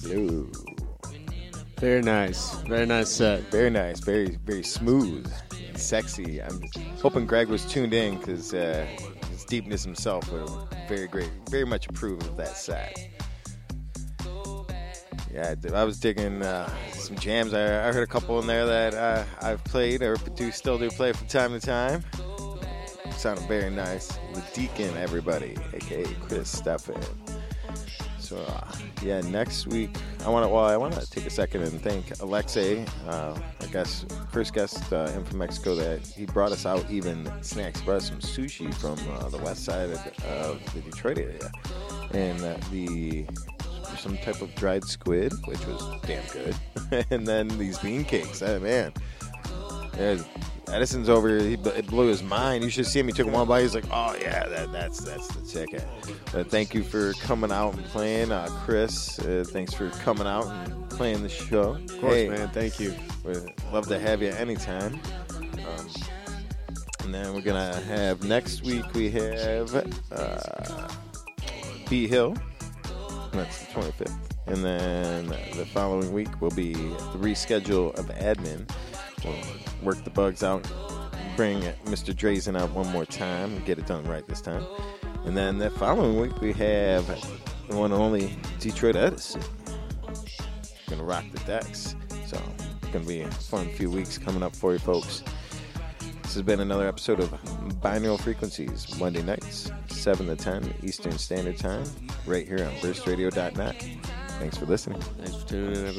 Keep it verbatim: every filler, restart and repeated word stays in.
Hello. Very nice. Very nice set. Very nice. Very, very smooth and sexy. I'm hoping Greg was tuned in because uh, his deepness himself would very great, very much approve of that set. Yeah, I was digging uh, some jams. I, I heard a couple in there that uh, I've played or do still do play from time to time. Sounded very nice. The Deacon, everybody, aka Chris Steffen. So uh, yeah, next week I want to. Well, I want to take a second and thank Alexei, uh, I guess first guest uh, in from Mexico that he brought us out even snacks. He brought us some sushi from uh, the west side of, of the Detroit area, and uh, the. some type of dried squid, which was damn good. And then these bean cakes. Oh, man. Yeah, Edison's over. He, it blew his mind. You should see him. He took one bite. He's like, oh, yeah, that, that's that's the ticket. But thank you for coming out and playing. Uh, Chris, uh, thanks for coming out and playing the show. Of course, hey, man. Thank you. We'd love to have you anytime. Um, and then we're going to have next week, we have uh, B. Hill. That's the twenty-fifth. And then the following week will be the reschedule of admin. We'll work the bugs out, bring Mister Drazen out one more time, and get it done right this time. And then the following week we have the one and only Detroit Edison. Going to rock the decks. So it's going to be a fun few weeks coming up for you folks. This has been another episode of Binaural Frequencies, Monday nights, seven to ten Eastern Standard Time, right here on burst radio dot net. Thanks for listening. Thanks for tuning in, everybody.